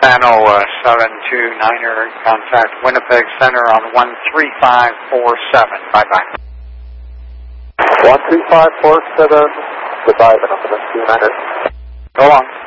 Channel 729er, contact Winnipeg Center on 13547. Bye-bye. 13547, goodbye, Winnipeg 729er. So long.